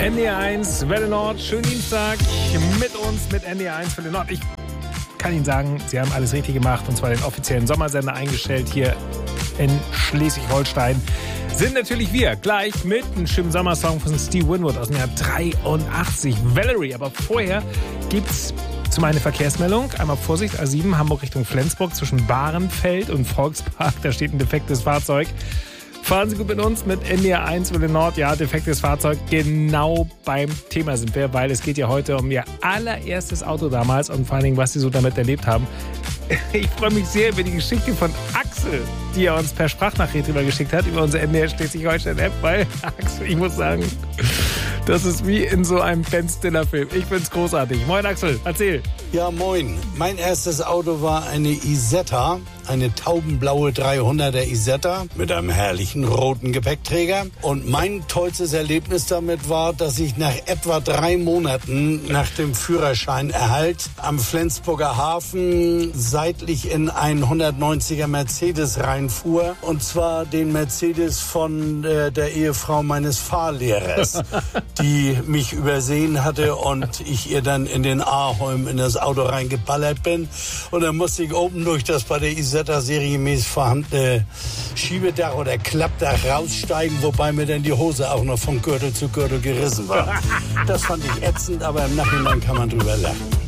NDR1 Welle Nord, schönen Dienstag mit uns, mit NDR1 Welle Nord. Ich kann Ihnen sagen, Sie haben alles richtig gemacht, und zwar den offiziellen Sommersender eingestellt hier in Schleswig-Holstein. Sind natürlich wir, gleich mit einem schönen Sommersong von Steve Winwood aus dem Jahr 83, Valerie. Aber vorher gibt's zum einen eine Verkehrsmeldung. Einmal Vorsicht, A7 Hamburg Richtung Flensburg zwischen Bahrenfeld und Volkspark. Da steht ein defektes Fahrzeug. Fahren Sie gut mit uns, mit NDR1 Welle Nord. Ja, defektes Fahrzeug. Genau beim Thema sind wir, weil es geht ja heute um Ihr allererstes Auto damals und vor allen Dingen, was Sie so damit erlebt haben. Ich freue mich sehr über die Geschichte von Axel, die er uns per Sprachnachricht rübergeschickt hat, über unsere NDR Schleswig-Holstein-App, weil Axel, ich muss sagen, das ist wie in so einem Ben Stiller-Film. Ich find's großartig. Moin Axel, erzähl. Ja, moin. Mein erstes Auto war eine Isetta, eine taubenblaue 300er Isetta mit einem herrlichen roten Gepäckträger. Und mein tollstes Erlebnis damit war, dass ich nach etwa 3 Monaten nach dem Führerscheinerhalt am Flensburger Hafen seitlich in einen 190er Mercedes reinfuhr. Und zwar den Mercedes von der Ehefrau meines Fahrlehrers, die mich übersehen hatte und ich ihr dann in den Aholm in das Auto reingeballert bin. Und dann musste ich oben durch das bei der Isetta serienmäßig vorhandene Schiebedach oder Klappdach raussteigen, wobei mir dann die Hose auch noch von Gürtel zu Gürtel gerissen war. Das fand ich ätzend, aber im Nachhinein kann man drüber lachen.